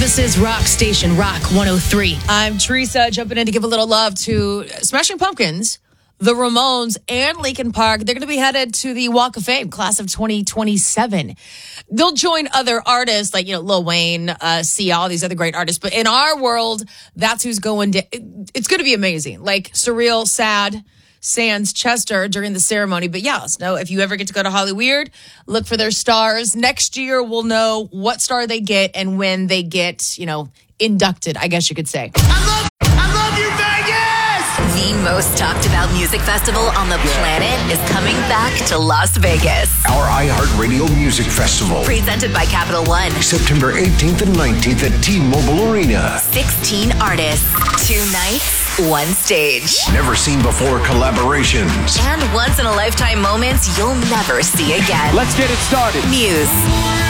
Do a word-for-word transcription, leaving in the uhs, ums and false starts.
Dallas's rock station, Rock one oh three. I'm Teresa, jumping in to give a little love to Smashing Pumpkins, the Ramones, and Linkin Park. They're going to be headed to the Walk of Fame, class of twenty twenty-seven. They'll join other artists like, you know, Lil Wayne, uh, Sia, all these other great artists. But in our world, that's who's going to, it's going to be amazing. Like Surreal, Sad, Sans, Chester during the ceremony. But yeah, so if you ever get to go to Hollyweird, look for their stars. Next year, we'll know what star they get and when they get, you know, inducted, I guess you could say. I love, I love you, Vegas! The most talked about music festival on the planet is coming back to Las Vegas. Our iHeartRadio Music Festival. Presented by Capital One. September eighteenth and nineteenth at T-Mobile Arena. sixteen artists, two nights, one stage. Never seen before collaborations. And once in a lifetime moments you'll never see again. Let's get it started. Muse.